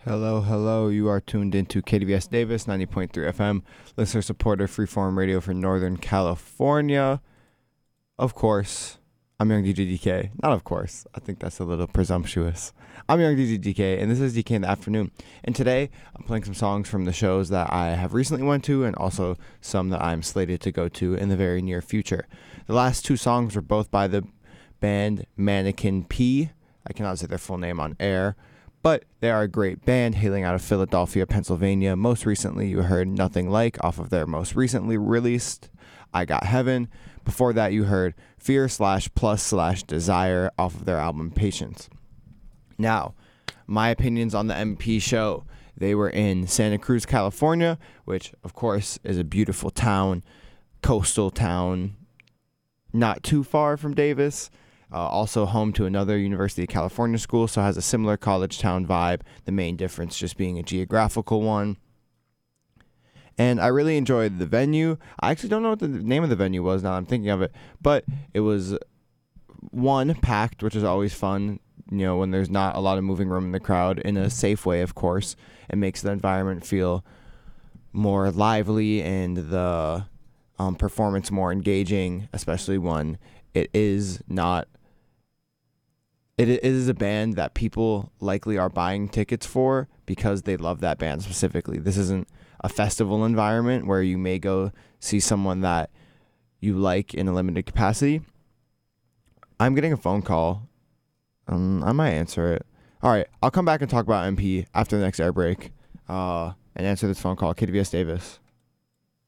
Hello, hello. You are tuned into KDVS Davis 90.3 FM, listener supporter freeform radio for Northern California. Of course, I'm Young DJ DK. Not of course. I think that's a little presumptuous. I'm Young DJ DK, and this is DK in the afternoon. And today, I'm playing some songs from the shows that I have recently went to, and also some that I'm slated to go to in the very near future. The last two songs were both by the band Mannequin P. I cannot say their full name on air. But they are a great band hailing out of Philadelphia, Pennsylvania. Most recently, you heard Nothing Like off of their most recently released I Got Heaven. Before that, you heard Fear/Plus/Desire off of their album Patience. Now, my opinions on the MP show. They were in Santa Cruz, California, which, of course, is a beautiful town, coastal town, not too far from Davis. Also home to another University of California school, so has a similar college town vibe, the main difference just being a geographical one. And I really enjoyed the venue. I actually don't know what the name of the venue was now I'm thinking of it, but it was, one, packed, which is always fun, when there's not a lot of moving room in the crowd, in a safe way, of course. It makes the environment feel more lively and the performance more engaging, especially when it is not... It is a band that people likely are buying tickets for because they love that band specifically. This isn't a festival environment where you may go see someone that you like in a limited capacity. I'm getting a phone call. I might answer it. All right, I'll come back and talk about MP after the next air break and answer this phone call. KDVS Davis.